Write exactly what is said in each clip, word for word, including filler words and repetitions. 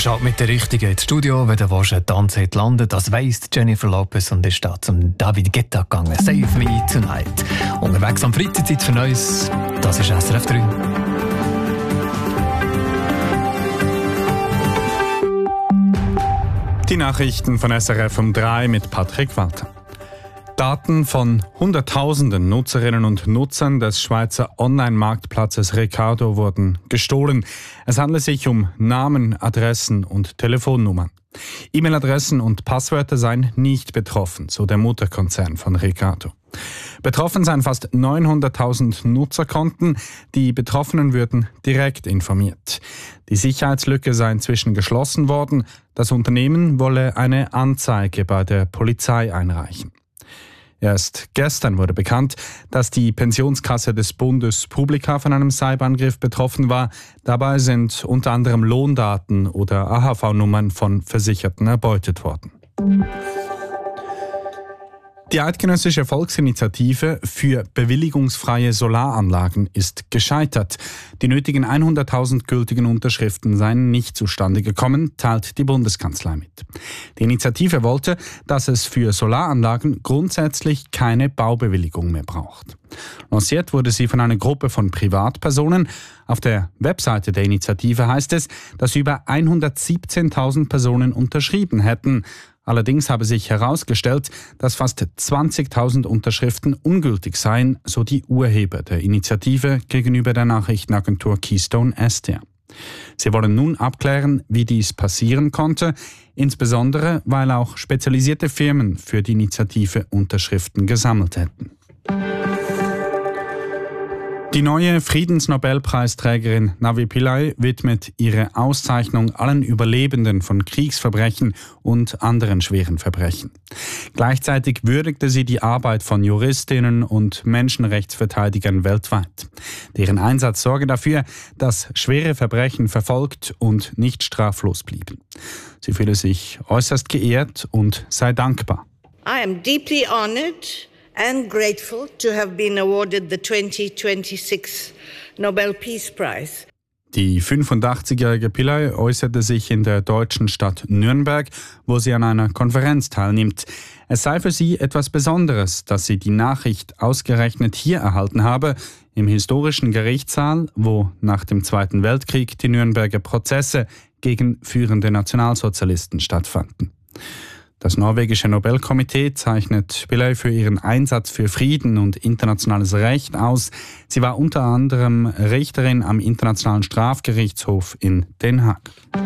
schaut mit der Richtigen ins Studio, wenn der Wasche Tanz hat landet. Das weiss Jennifer Lopez und ist da zum David Guetta gegangen. Save Me Tonight. Unterwegs am Freitagszeit für Neues. Das ist S R F drei. Die Nachrichten von S R F um drei mit Patrick Walter. Daten von Hunderttausenden Nutzerinnen und Nutzern des Schweizer Online-Marktplatzes Ricardo wurden gestohlen. Es handelt sich um Namen, Adressen und Telefonnummern. E-Mail-Adressen und Passwörter seien nicht betroffen, so der Mutterkonzern von Ricardo. Betroffen seien fast neunhunderttausend Nutzerkonten. Die Betroffenen würden direkt informiert. Die Sicherheitslücke sei inzwischen geschlossen worden. Das Unternehmen wolle eine Anzeige bei der Polizei einreichen. Erst gestern wurde bekannt, dass die Pensionskasse des Bundes Publica von einem Cyberangriff betroffen war. Dabei sind unter anderem Lohndaten oder A H V-Nummern von Versicherten erbeutet worden. Die Eidgenössische Volksinitiative für bewilligungsfreie Solaranlagen ist gescheitert. Die nötigen hunderttausend gültigen Unterschriften seien nicht zustande gekommen, teilt die Bundeskanzlei mit. Die Initiative wollte, dass es für Solaranlagen grundsätzlich keine Baubewilligung mehr braucht. Lanciert wurde sie von einer Gruppe von Privatpersonen. Auf der Webseite der Initiative heißt es, dass über hundertsiebzehntausend Personen unterschrieben hätten. Allerdings habe sich herausgestellt, dass fast zwanzigtausend Unterschriften ungültig seien, so die Urheber der Initiative gegenüber der Nachrichtenagentur Keystone S T A. Sie wollen nun abklären, wie dies passieren konnte, insbesondere weil auch spezialisierte Firmen für die Initiative Unterschriften gesammelt hätten. Die neue Friedensnobelpreisträgerin Navi Pillay widmet ihre Auszeichnung allen Überlebenden von Kriegsverbrechen und anderen schweren Verbrechen. Gleichzeitig würdigte sie die Arbeit von Juristinnen und Menschenrechtsverteidigern weltweit. Deren Einsatz sorge dafür, dass schwere Verbrechen verfolgt und nicht straflos blieben. Sie fühle sich äußerst geehrt und sei dankbar. I am deeply honored and grateful to have been awarded the twenty twenty-six Nobel Peace Prize. Die fünfundachtzig-jährige Pillay äußerte sich in der deutschen Stadt Nürnberg, wo sie an einer Konferenz teilnimmt. Es sei für sie etwas Besonderes, dass sie die Nachricht ausgerechnet hier erhalten habe, im historischen Gerichtssaal, wo nach dem Zweiten Weltkrieg die Nürnberger Prozesse gegen führende Nationalsozialisten stattfanden. Das norwegische Nobelkomitee zeichnet Pillay für ihren Einsatz für Frieden und internationales Recht aus. Sie war unter anderem Richterin am Internationalen Strafgerichtshof in Den Haag.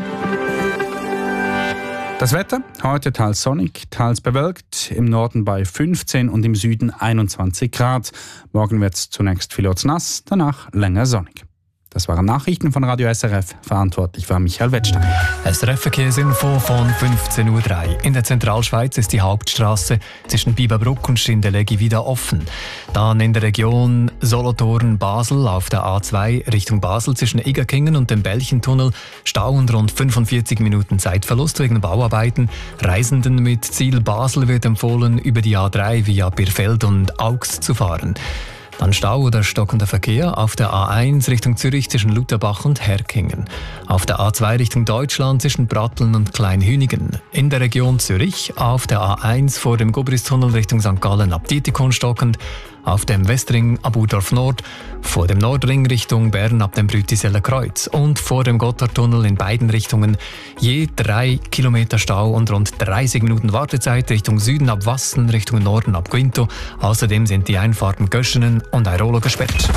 Das Wetter, heute teils sonnig, teils bewölkt, im Norden bei fünfzehn und im Süden einundzwanzig Grad. Morgen wird es zunächst vielerorts nass, danach länger sonnig. Das waren Nachrichten von Radio S R F. Verantwortlich war Michael Wettstein. S R F-Verkehrsinfo von fünfzehn Uhr drei. In der Zentralschweiz ist die Hauptstrasse zwischen Bibabruck und Schindellegi wieder offen. Dann in der Region Solothurn-Basel auf der A zwei Richtung Basel zwischen Egerkingen und dem Belchentunnel Stau und rund fünfundvierzig Minuten Zeitverlust wegen Bauarbeiten. Reisenden mit Ziel Basel wird empfohlen, über die A drei via Birfeld und Augs zu fahren. Dann Stau oder stockender Verkehr auf der A eins Richtung Zürich zwischen Lutherbach und Herkingen. Auf der A zwei Richtung Deutschland zwischen Bratteln und Kleinhünigen. In der Region Zürich auf der A eins vor dem Gobristunnel Richtung Sankt Gallen ab Dietikon stockend. Auf dem Westring ab Urdorf Nord, vor dem Nordring Richtung Bern ab dem Brütiseller Kreuz und vor dem Gotthardtunnel in beiden Richtungen je drei Kilometer Stau und rund dreißig Minuten Wartezeit Richtung Süden ab Wassen, Richtung Norden ab Quinto. Außerdem sind die Einfahrten Göschenen und Airolo gesperrt.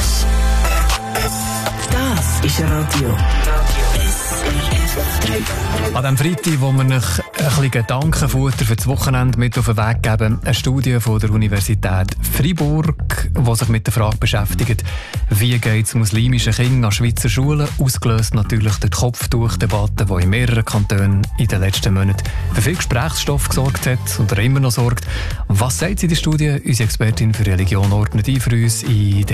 Das ist Radio. An diesem Freitag, wo wir euch ein bisschen Gedankenfutter für das Wochenende mit auf den Weg geben, eine Studie von der Universität Freiburg, die sich mit der Frage beschäftigt, wie geht es muslimischen Kindern an Schweizer Schulen, ausgelöst natürlich durch die Kopftuchdebatte, die in mehreren Kantonen in den letzten Monaten für viel Gesprächsstoff gesorgt hat und immer noch sorgt. Was sagt sie in der Studie? Unsere Expertin für Religion ordnet ein für uns in